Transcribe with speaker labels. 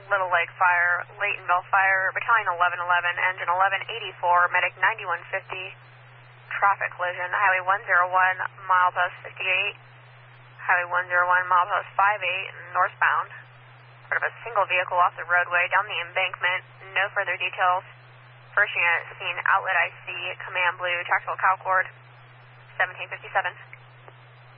Speaker 1: Little Lake Fire, Laytonville Fire, Battalion 1111, engine 1184, medic 9150, traffic collision, Highway 101, milepost 58, Highway 101, milepost 58, northbound. Sort of a single vehicle off the roadway, down the embankment, no further details. First unit, seen outlet IC, command blue, tactical cow cord, 1757.